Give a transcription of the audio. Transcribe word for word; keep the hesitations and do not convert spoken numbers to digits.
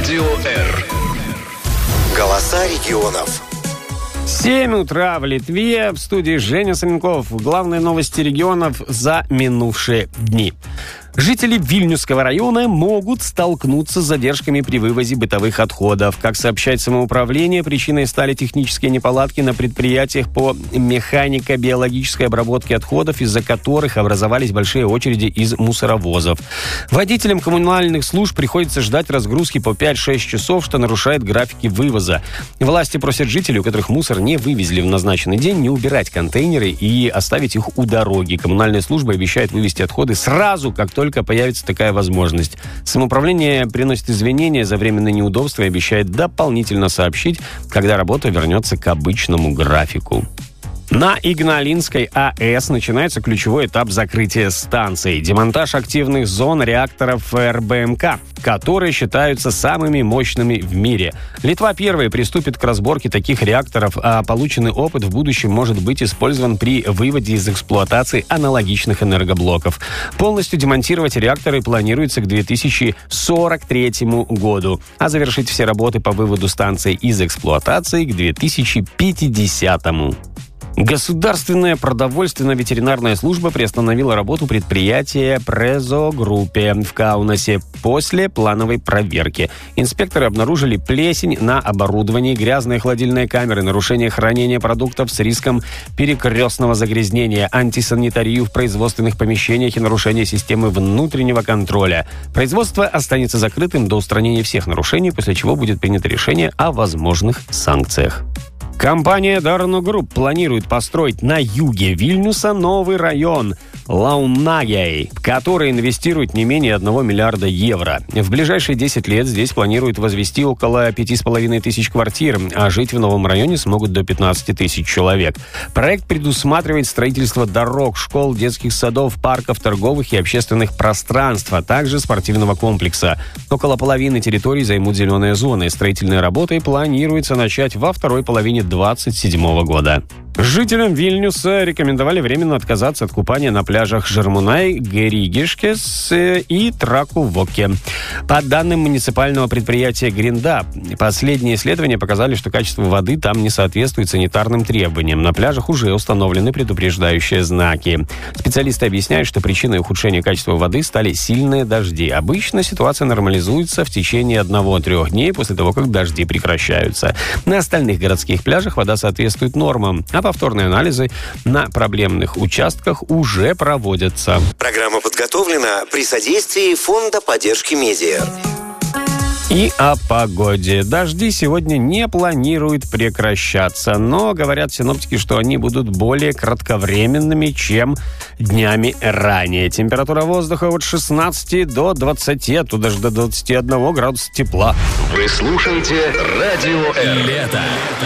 Радио R. Голоса регионов. семь утра в Литве. В студии Женя Саменков. Главные новости регионов за минувшие дни. Жители Вильнюсского района могут столкнуться с задержками при вывозе бытовых отходов. Как сообщает самоуправление, причиной стали технические неполадки на предприятиях по механико-биологической обработке отходов, из-за которых образовались большие очереди из мусоровозов. Водителям коммунальных служб приходится ждать разгрузки по пять-шесть часов, что нарушает графики вывоза. Власти просят жителей, у которых мусор не вывезли в назначенный день, не убирать контейнеры и оставить их у дороги. Коммунальная служба обещает вывести отходы сразу, как только только появится такая возможность. Самоуправление приносит извинения за временное неудобство и обещает дополнительно сообщить, когда работа вернется к обычному графику. На Игналинской АЭС начинается ключевой этап закрытия станции. Демонтаж активных зон реакторов эр бэ эм ка, которые считаются самыми мощными в мире. Литва первой приступит к разборке таких реакторов, а полученный опыт в будущем может быть использован при выводе из эксплуатации аналогичных энергоблоков. Полностью демонтировать реакторы планируется к две тысячи сорок третьему году, а завершить все работы по выводу станции из эксплуатации к две тысячи пятидесятому. Государственная продовольственно-ветеринарная служба приостановила работу предприятия Презо Группе в Каунасе после плановой проверки. Инспекторы обнаружили плесень на оборудовании, грязные холодильные камеры, нарушение хранения продуктов с риском перекрестного загрязнения, антисанитарию в производственных помещениях и нарушение системы внутреннего контроля. Производство останется закрытым до устранения всех нарушений, после чего будет принято решение о возможных санкциях. Компания Дарно Групп планирует построить на юге Вильнюса новый район Лаунагей, в который инвестирует не менее одного миллиарда евро. В ближайшие десять лет здесь планируют возвести около пяти с половиной тысяч квартир, а жить в новом районе смогут до пятнадцати тысяч человек. Проект предусматривает строительство дорог, школ, детских садов, парков, торговых и общественных пространств, а также спортивного комплекса. Около половины территорий займут зеленые зоны. Строительные работы планируется начать во второй половине двадцать седьмого года. Жителям Вильнюса рекомендовали временно отказаться от купания на пляжах Жермунай, Геригишкес и Тракувоке. По данным муниципального предприятия Гринда, последние исследования показали, что качество воды там не соответствует санитарным требованиям. На пляжах уже установлены предупреждающие знаки. Специалисты объясняют, что причиной ухудшения качества воды стали сильные дожди. Обычно ситуация нормализуется в течение одного-трех дней после того, как дожди прекращаются. На остальных городских пляжах вода соответствует нормам, а повторные анализы на проблемных участках уже проводятся. Программа подготовлена при содействии Фонда поддержки медиа. И о погоде. Дожди сегодня не планируют прекращаться, но говорят синоптики, что они будут более кратковременными, чем днями ранее. Температура воздуха от шестнадцати до двадцати, оттуда же до двадцати одного градуса тепла. Вы слушаете Радио R. Лето.